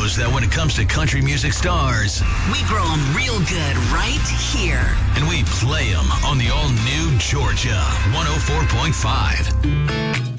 knows that when it comes to country music stars, we grow them real good right here. And we play them on the all-new Georgia 104.5.